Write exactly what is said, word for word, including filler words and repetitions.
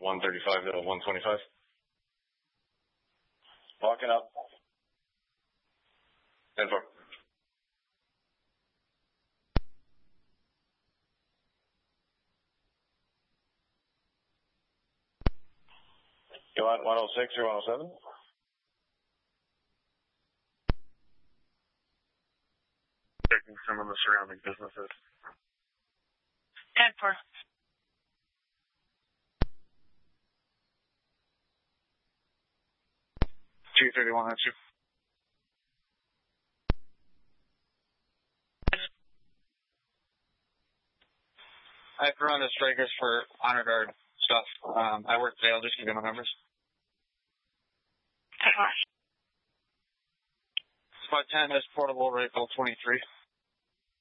one thirty-five to one twenty-five. Walking up. ten four. You want one oh six or one oh seven? Checking some of the surrounding businesses. ten four. two thirty-one, that's you. I have to run the strikers for honor guard stuff. Um, I work today. I'll just give you my numbers. ten four. Spot ten is portable rifle twenty-three.